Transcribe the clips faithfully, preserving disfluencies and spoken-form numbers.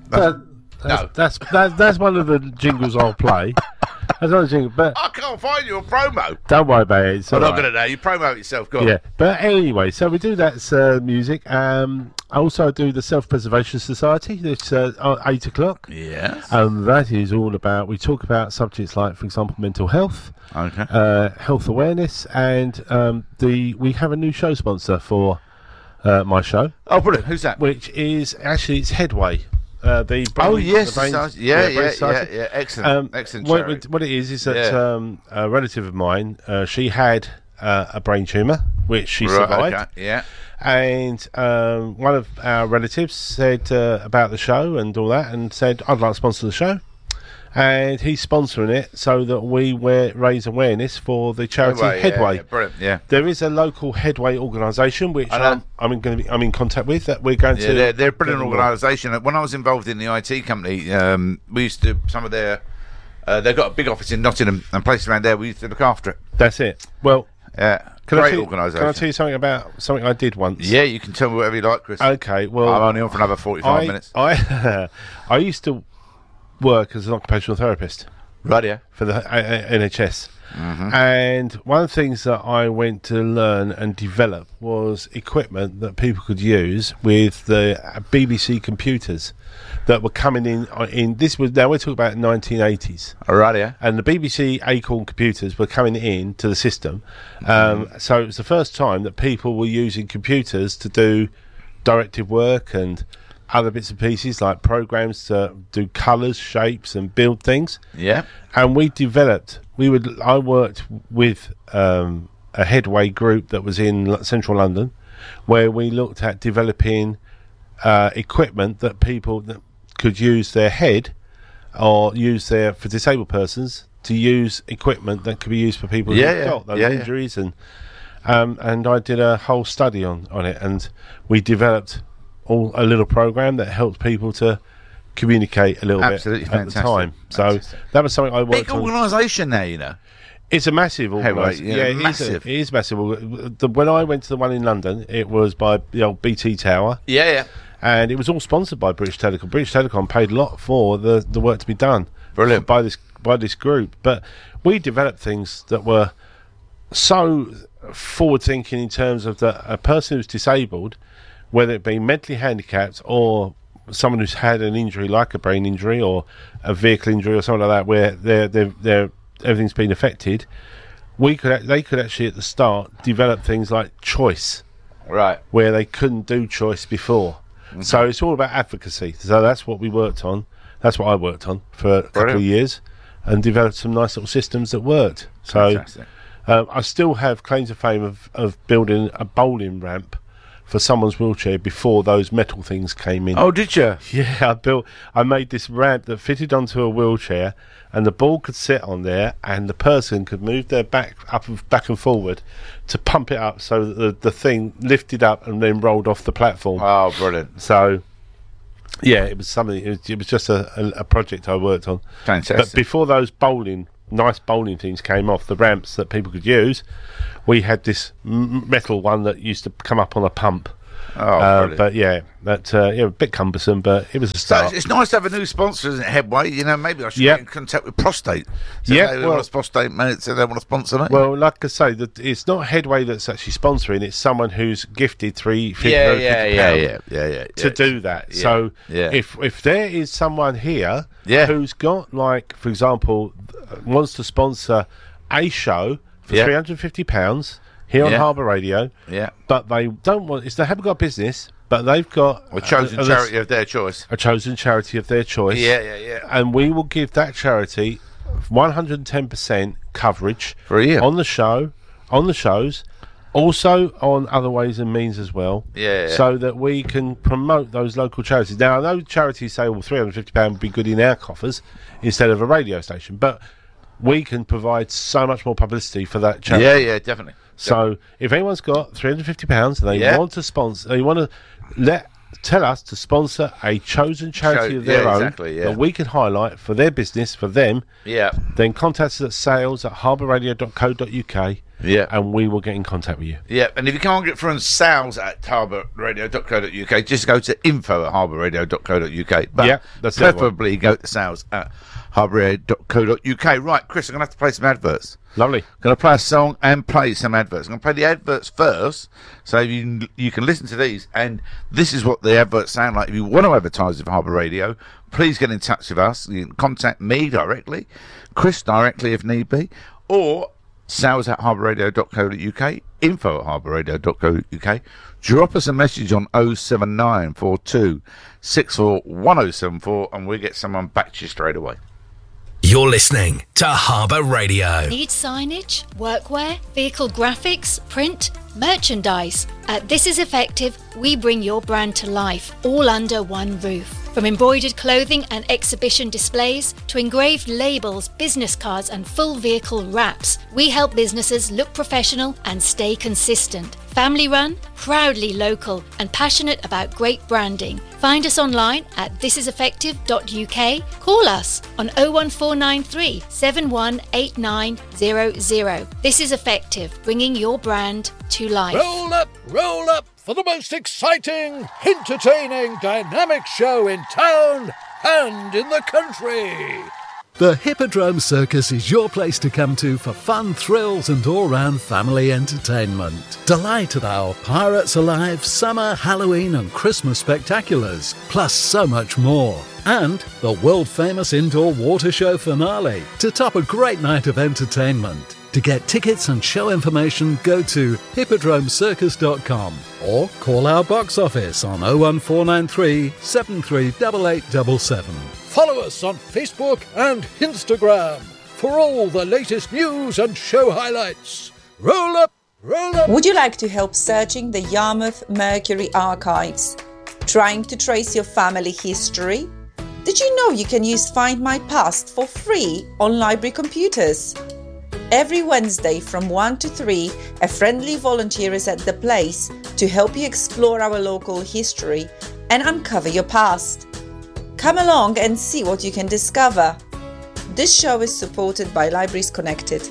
That's, that's, no. that's, that's that's one of the jingles I'll play. That's not a jingle, but I can't find your promo. don't worry about it. It's I'm all not right. going to know. You promote yourself. Go on. Yeah, but anyway, so we do that uh, music. Um, I also do the Self-Preservation Society. It's uh, at eight o'clock. Yes. And that is all about, we talk about subjects like, for example, mental health, Okay. uh, health awareness, and um, the we have a new show sponsor for uh, my show, Oh, brilliant. Who's that? which is actually it's Headway. Uh, the Oh, brain- yes. the brain- Society. Yeah, Brain yeah, yeah, Society. yeah. Excellent. Um, Excellent. what, charity. what what it is is that Yeah. um, a relative of mine, uh, she had uh, a brain tumour, which she Right, survived. okay, yeah. And um, one of our relatives said uh, about the show and all that, and said, I'd like to sponsor the show. And he's sponsoring it so that we wear, raise awareness for the charity Headway, Headway. Yeah, yeah, brilliant. Yeah. There is a local Headway organisation which I know. I'm, I'm going to be I'm in contact with that we're going Yeah, to. they're, they're a brilliant get involved. organisation. When I was involved in the I T company, um, we used to some of their. Uh, they've got a big office in Nottingham and places around there. We used to look after it. That's it. Well, Yeah, can I, great tell you, organisation. can I tell you something about something I did once? Yeah, you can tell me whatever you like, Chris. Okay. Well, I'm only on for another forty-five I, minutes. I I used to work as an occupational therapist Right, yeah. for the uh, N H S. Mm-hmm. And one of the things that I went to learn and develop was equipment that people could use with the B B C computers that were coming in. In this was now we're talking about nineteen eighties, Right, yeah. and the B B C Acorn computers were coming in to the system. Um, Mm-hmm. so it was the first time that people were using computers to do directive work and other bits and pieces like programs to do colours, shapes, and build things. Yeah. And we developed. We would. I worked with um, a Headway group that was in L- central London, where we looked at developing uh, equipment that people that could use their head, or use their for disabled persons to use equipment that could be used for people Yeah, who've yeah, got those yeah, yeah. injuries, and um, and I did a whole study on on it, and we developed all a little program that helped people to communicate a little Absolutely bit at fantastic. the time. So Fantastic. that was something I worked Big on. organisation now, you know. It's a massive Headway, organisation. yeah, Yeah, it is a- massive. it is massive. Well, The, when I went to the one in London, it was by the old B T Tower, Yeah, yeah. and it was all sponsored by British Telecom. British Telecom paid a lot for the, the work to be done. Brilliant. by this by this group. But we developed things that were so forward thinking in terms of that a person who's disabled, whether it be mentally handicapped or someone who's had an injury like a brain injury or a vehicle injury or something like that, where they're, they're, they're, everything's been affected, we could ac- they could actually at the start develop things like choice, Right. where they couldn't do choice before. So it's all about advocacy. So that's what we worked on. That's what I worked on for a couple Brilliant. of years, and developed some nice little systems that worked. So Fantastic. um, I still have claim to fame of, of building a bowling ramp for someone's wheelchair before those metal things came in. Oh, did you? Yeah, I built. I made this ramp that fitted onto a wheelchair, and the ball could sit on there, and the person could move their back up, and back and forward, to pump it up so that the, the thing lifted up and then rolled off the platform. Oh, brilliant. So, yeah, it was something. It was, it was just a, a, a project I worked on. Fantastic. But before those bowling, nice bowling things came off, the ramps that people could use, we had this m- metal one that used to come up on a pump. Oh, Uh, brilliant. but yeah, that uh, yeah, a bit cumbersome, but it was a So start. it's, it's nice to have a new sponsor, isn't it, Headway? You know, maybe I should Yep. get in contact with Prostate. So Yep, they well- want a prostate, mate, so they want to sponsor me. Well, like I say, that it's not Headway that's actually sponsoring. It's someone who's gifted three fifty yeah, fifty yeah, yeah, pound yeah, yeah, yeah, to yeah. do that. Yeah, So yeah. if if there is someone here Yeah. who's got, like, for example, th- wants to sponsor a show for Yeah. three hundred fifty pounds here on Yeah. Harbour Radio, Yeah. but they don't want. It's they haven't got business, but they've got A chosen a, a, charity of their choice. a chosen charity of their choice. Yeah, yeah, yeah. And we will give that charity one hundred ten percent coverage For a year. on the show, on the shows, also on other ways and means as well. Yeah, yeah. So that we can promote those local charities. Now, I know charities say, well, three hundred fifty pounds would be good in our coffers instead of a radio station, but we can provide so much more publicity for that charity. Yeah, yeah, definitely. So if anyone's got three hundred fifty pounds and they Yeah. want to sponsor, they want to let tell us to sponsor a chosen charity Show- of their yeah, own exactly, yeah. that we can highlight for their business, for them, Yeah. then contact us at sales at harbour radio dot co dot uk Yeah. and we will get in contact with you. Yeah, and if you can't get from sales at harbour radio dot co dot uk, just go to info at harbour radio dot co dot uk. But Yeah, that's the other one. preferably go to sales at harbour radio dot co dot uk. Right, Chris, I'm going to have to play some adverts. Lovely. I'm going to play a song and play some adverts. I'm going to play the adverts first, so you you can listen to these. And this is what the adverts sound like. If you want to advertise with Harbour Radio, please get in touch with us. You can contact me directly, Chris directly if need be, or sales at harbour radio dot co dot uk, info at harbour radio dot co dot uk. Drop us a message on oh seven nine four two six four one oh seven four and we'll get someone back to you straight away. You're listening to Harbour Radio. Need signage, workwear, vehicle graphics, print, merchandise? At This Is Effective, we bring your brand to life, all under one roof. From embroidered clothing and exhibition displays to engraved labels, business cards and full vehicle wraps, we help businesses look professional and stay consistent. Family run, proudly local and passionate about great branding. Find us online at this is effective dot u k. Call us on oh one four nine three seven one eight nine zero zero. This is Effective, bringing your brand to life. Roll up, roll up for the most exciting, entertaining, dynamic show in town and in the country. The Hippodrome Circus is your place to come to for fun, thrills and all-round family entertainment. Delight at our Pirates Alive, Summer, Halloween and Christmas spectaculars, plus so much more. And the world-famous indoor water show finale to top a great night of entertainment. To get tickets and show information, go to hippodrome circus dot com or call our box office on oh one four nine three seven three eight eight seven seven. Follow us on Facebook and Instagram for all the latest news and show highlights. Roll up, roll up. Would you like to help searching the Yarmouth Mercury archives? Trying to trace your family history? Did you know you can use Find My Past for free on library computers? Every Wednesday from one to three, a friendly volunteer is at the place to help you explore our local history and uncover your past. Come along and see what you can discover. This show is supported by Libraries Connected.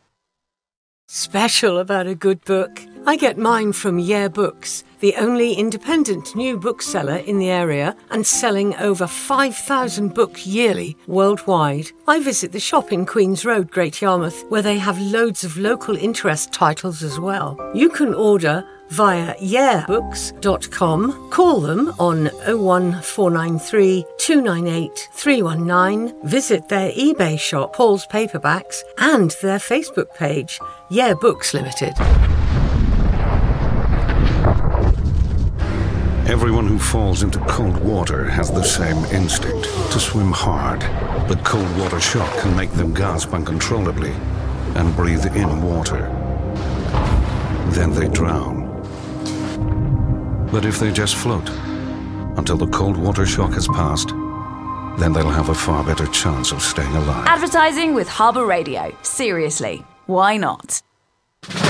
Special about a good book. I get mine from Yeah Books, the only independent new bookseller in the area and selling over five thousand books yearly worldwide. I visit the shop in Queen's Road, Great Yarmouth, where they have loads of local interest titles as well. You can order via yeah books dot com. Call them on oh one four nine three two nine eight three one nine. Visit their eBay shop, Paul's Paperbacks, and their Facebook page, Yeah Books Limited. Everyone who falls into cold water has the same instinct, to swim hard. But cold water shock can make them gasp uncontrollably and breathe in water. Then they drown. But if they just float until the cold water shock has passed, then they'll have a far better chance of staying alive. Advertising with Harbour Radio. Seriously, why not?